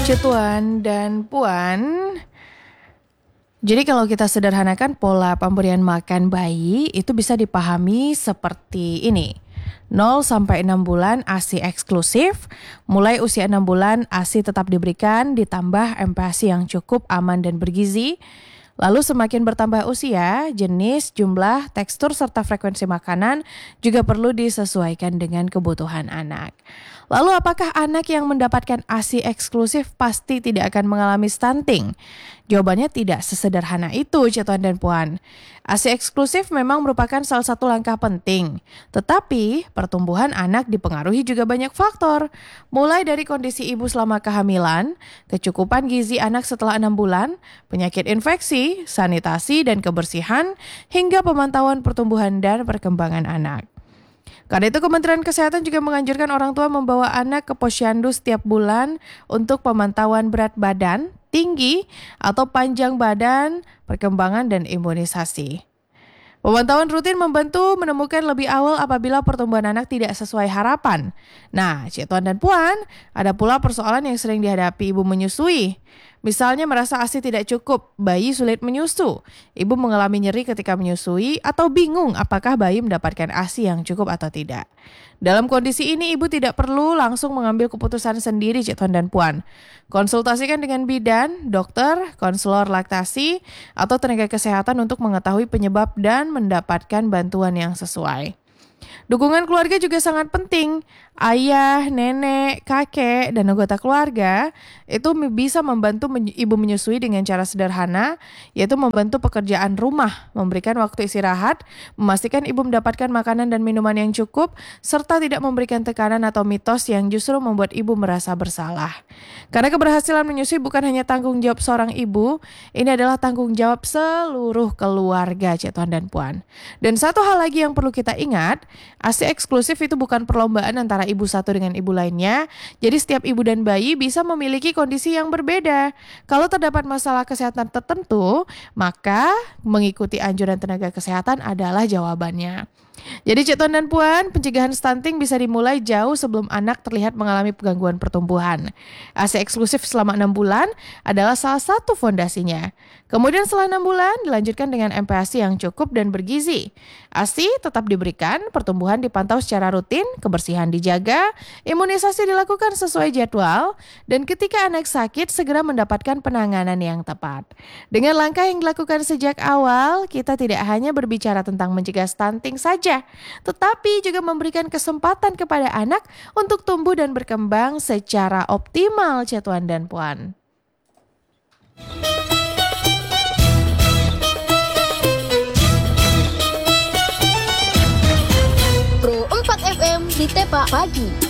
Tuan dan Puan, jadi kalau kita sederhanakan pola pemberian makan bayi itu bisa dipahami seperti ini. 0 sampai 6 bulan ASI eksklusif, mulai usia 6 bulan ASI tetap diberikan ditambah MPASI yang cukup, aman dan bergizi. Lalu semakin bertambah usia, jenis, jumlah, tekstur serta frekuensi makanan juga perlu disesuaikan dengan kebutuhan anak. Lalu apakah anak yang mendapatkan ASI eksklusif pasti tidak akan mengalami stunting? Jawabannya tidak sesederhana itu, Tuan dan Puan. ASI eksklusif memang merupakan salah satu langkah penting. Tetapi pertumbuhan anak dipengaruhi juga banyak faktor. Mulai dari kondisi ibu selama kehamilan, kecukupan gizi anak setelah 6 bulan, penyakit infeksi, sanitasi dan kebersihan, hingga pemantauan pertumbuhan dan perkembangan anak. Karena itu Kementerian Kesehatan juga menganjurkan orang tua membawa anak ke posyandu setiap bulan untuk pemantauan berat badan, tinggi, atau panjang badan, perkembangan, dan imunisasi. Pemantauan rutin membantu menemukan lebih awal apabila pertumbuhan anak tidak sesuai harapan. Nah, Tuan dan Puan, ada pula persoalan yang sering dihadapi ibu menyusui. Misalnya merasa ASI tidak cukup, bayi sulit menyusu, ibu mengalami nyeri ketika menyusui, atau bingung apakah bayi mendapatkan ASI yang cukup atau tidak. Dalam kondisi ini, ibu tidak perlu langsung mengambil keputusan sendiri, Tuan dan Puan. Konsultasikan dengan bidan, dokter, konselor laktasi, atau tenaga kesehatan untuk mengetahui penyebab dan mendapatkan bantuan yang sesuai. Dukungan keluarga juga sangat penting. Ayah, nenek, kakek, dan anggota keluarga itu bisa membantu ibu menyusui dengan cara sederhana, yaitu membantu pekerjaan rumah, memberikan waktu istirahat, memastikan ibu mendapatkan makanan dan minuman yang cukup, serta tidak memberikan tekanan atau mitos yang justru membuat ibu merasa bersalah. Karena keberhasilan menyusui bukan hanya tanggung jawab seorang ibu, ini adalah tanggung jawab seluruh keluarga, Tuan dan Puan. Dan satu hal lagi yang perlu kita ingat, ASI eksklusif itu bukan perlombaan antara ibu satu dengan ibu lainnya. Jadi setiap ibu dan bayi bisa memiliki kondisi yang berbeda. Kalau terdapat masalah kesehatan tertentu, maka mengikuti anjuran tenaga kesehatan adalah jawabannya. Jadi Tuan dan Puan, pencegahan stunting bisa dimulai jauh sebelum anak terlihat mengalami gangguan pertumbuhan. ASI eksklusif selama 6 bulan adalah salah satu fondasinya. Kemudian setelah 6 bulan dilanjutkan dengan MPASI yang cukup dan bergizi. ASI tetap diberikan, pertumbuhan dipantau secara rutin, kebersihan dijaga, imunisasi dilakukan sesuai jadwal, dan ketika anak sakit segera mendapatkan penanganan yang tepat. Dengan langkah yang dilakukan sejak awal, kita tidak hanya berbicara tentang mencegah stunting saja, tetapi juga memberikan kesempatan kepada anak untuk tumbuh dan berkembang secara optimal, Tuan dan Puan. Pro 4 FM di Tepa Pagi.